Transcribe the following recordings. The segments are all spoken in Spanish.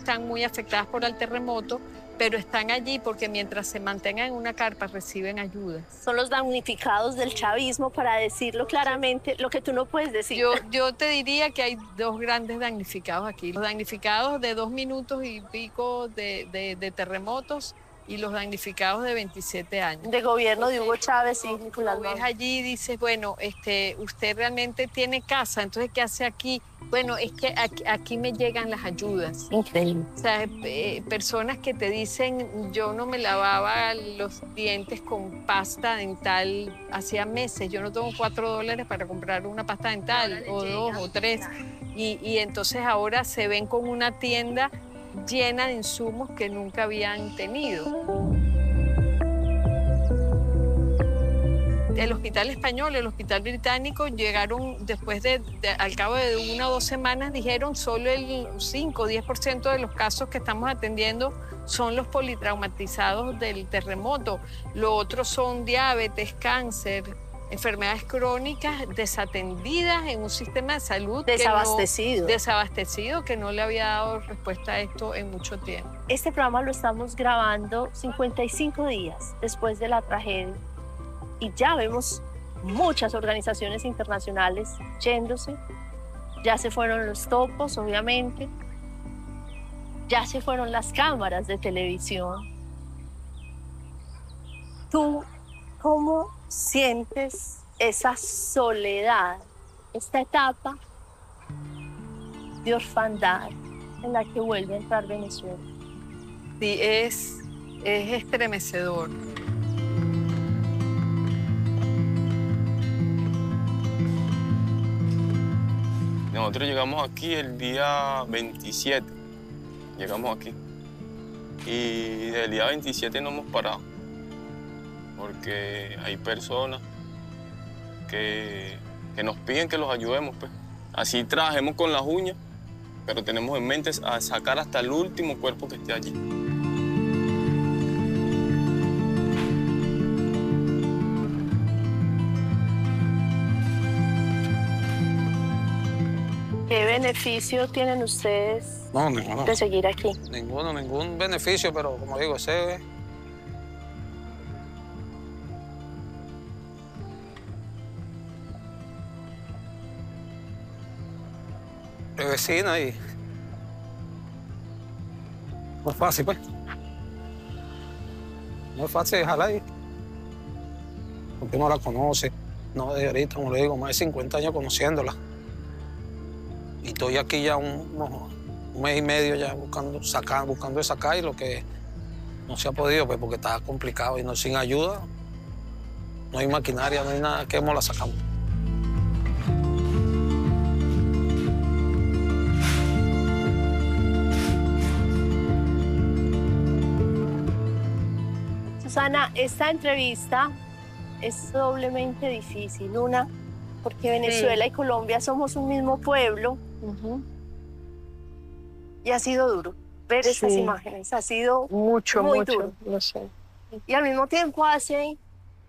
están muy afectadas por el terremoto, pero están allí porque mientras se mantengan en una carpa reciben ayuda. Son los damnificados del chavismo, para decirlo claramente, lo que tú no puedes decir. Yo te diría que hay dos grandes damnificados aquí. Los damnificados de 2 minutos y pico de terremotos y los damnificados de 27 años. De gobierno de Hugo Chávez y Nicolás Maduro. Maduro. Ves allí y dices, bueno, usted realmente tiene casa, entonces ¿qué hace aquí? Bueno, es que aquí me llegan las ayudas. Increíble. O sea, personas que te dicen, yo no me lavaba los dientes con pasta dental hacía meses, yo no tengo $4 para comprar una pasta dental, o 2 o 3. Y entonces ahora se ven con una tienda llena de insumos que nunca habían tenido. El hospital español, el hospital británico llegaron después al cabo de 1 o 2 semanas, dijeron solo el 5 o 10% de los casos que estamos atendiendo son los politraumatizados del terremoto. Lo otro son diabetes, cáncer, enfermedades crónicas desatendidas en un sistema de salud desabastecido, que no le había dado respuesta a esto en mucho tiempo. Este programa lo estamos grabando 55 días después de la tragedia y ya vemos muchas organizaciones internacionales yéndose. Ya se fueron los topos, obviamente. Ya se fueron las cámaras de televisión. ¿Tú cómo sientes esa soledad, esta etapa de orfandad en la que vuelve a entrar Venezuela? Sí, es estremecedor. Nosotros llegamos aquí el día 27, llegamos aquí. Y desde el día 27 no hemos parado, porque hay personas que nos piden que los ayudemos, pues. Así trabajemos con las uñas, pero tenemos en mente a sacar hasta el último cuerpo que esté allí. ¿Qué beneficio tienen ustedes de seguir aquí? Ningún beneficio, pero como digo, ese es... de vecina y... no es fácil, pues. No es fácil dejarla ahí. Porque no la conoce. No, de ahorita, como le digo, más de 50 años conociéndola. Y estoy aquí ya un mes y medio ya buscando de sacar, y lo que no se ha podido, pues porque está complicado y no, sin ayuda no hay maquinaria, no hay nada, que la sacamos. Susana, esta entrevista es doblemente difícil. Una, porque Venezuela y Colombia somos un mismo pueblo. Y ha sido duro ver estas imágenes, ha sido muy duro. Lo sé. Y al mismo tiempo hace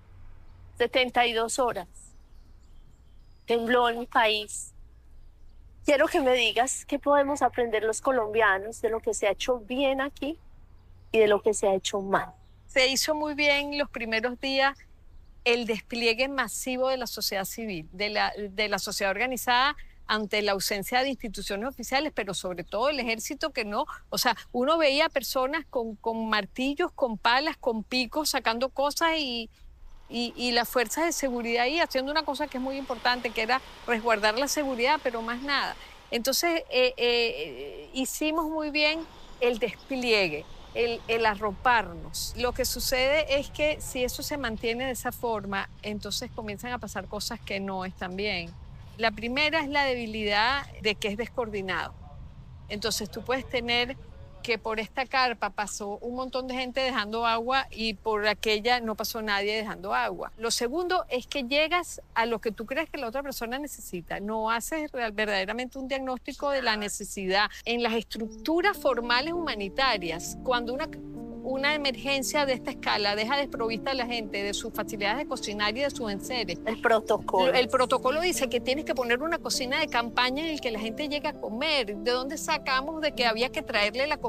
72 horas tembló en mi país. Quiero que me digas qué podemos aprender los colombianos de lo que se ha hecho bien aquí y de lo que se ha hecho mal. Se hizo muy bien los primeros días el despliegue masivo de la sociedad civil, de la sociedad organizada, ante la ausencia de instituciones oficiales, pero sobre todo el ejército que no. O sea, uno veía personas con martillos, con palas, con picos, sacando cosas y las fuerzas de seguridad ahí haciendo una cosa que es muy importante, que era resguardar la seguridad, pero más nada. Entonces, hicimos muy bien el despliegue, el arroparnos. Lo que sucede es que si eso se mantiene de esa forma, entonces comienzan a pasar cosas que no están bien. La primera es la debilidad de que es descoordinado. Entonces tú puedes tener que por esta carpa pasó un montón de gente dejando agua y por aquella no pasó nadie dejando agua. Lo segundo es que llegas a lo que tú crees que la otra persona necesita. No haces verdaderamente un diagnóstico de la necesidad. En las estructuras formales humanitarias, cuando una emergencia de esta escala deja desprovista a la gente de sus facilidades de cocinar y de sus enseres. El protocolo. El protocolo dice que tienes que poner una cocina de campaña en el que la gente llegue a comer. ¿De dónde sacamos de que había que traerle la comida